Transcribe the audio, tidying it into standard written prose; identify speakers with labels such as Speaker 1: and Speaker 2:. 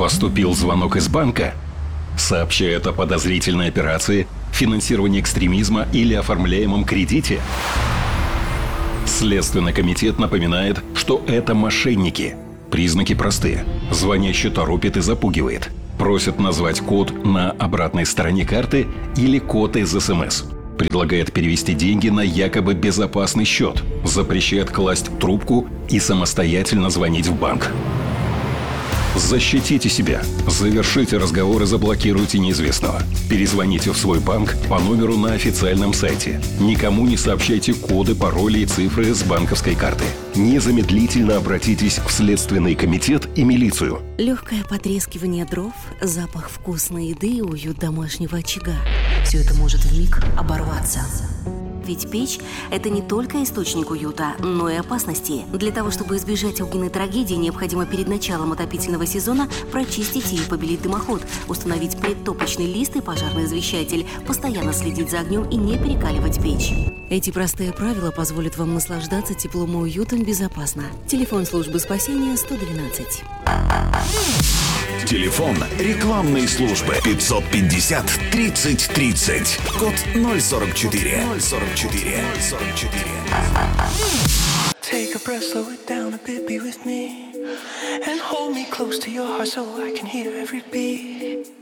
Speaker 1: Поступил звонок из банка? Сообщают о подозрительной операции, финансировании экстремизма или оформляемом кредите? Следственный комитет напоминает, что это мошенники. Признаки простые. Звонящий торопит и запугивает. Просит назвать код на обратной стороне карты или код из СМС. Предлагает перевести деньги на якобы безопасный счет. Запрещает класть трубку и самостоятельно звонить в банк. Защитите себя. Завершите разговор и заблокируйте неизвестного. Перезвоните в свой банк по номеру на официальном сайте. Никому не сообщайте коды, пароли и цифры с банковской карты. Незамедлительно обратитесь в Следственный комитет и милицию.
Speaker 2: Легкое потрескивание дров, запах вкусной еды и уют домашнего очага. Все это может вмиг оборваться. Ведь печь – это не только источник уюта, но и опасности. Для того, чтобы избежать огненной трагедии, необходимо перед началом отопительного сезона прочистить и побелить дымоход, установить предтопочный лист и пожарный извещатель, постоянно следить за огнем и не перекаливать печь. Эти простые правила позволят вам наслаждаться теплом и уютом безопасно. Телефон службы спасения 112.
Speaker 3: Телефон рекламной службы 550 30 30. Код 044. 044. 044.
Speaker 4: Take a breath, slow it down a bit, be with me. And hold me close to your heart so I can hear every beat.